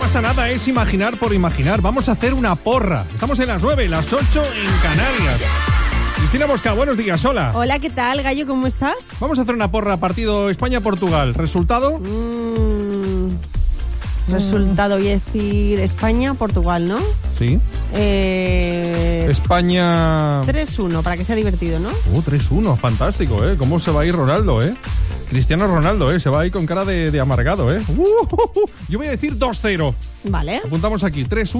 pasa nada, es imaginar por imaginar. Vamos a hacer una porra. Estamos en las 9, las 8 en Canarias. Cristina Mosca, buenos días, hola. Hola, ¿qué tal, Gallo? ¿Cómo estás? Vamos a hacer una porra, partido España-Portugal. ¿Resultado? Resultado, voy a decir España-Portugal, ¿no? Sí. España... 3-1, para que sea divertido, ¿no? 3-1, fantástico, ¿eh? ¿Cómo se va a ir Ronaldo, eh? Cristiano Ronaldo, se va ahí con cara de amargado, ¿eh? Yo voy a decir 2-0. Vale. Apuntamos aquí, 3-1.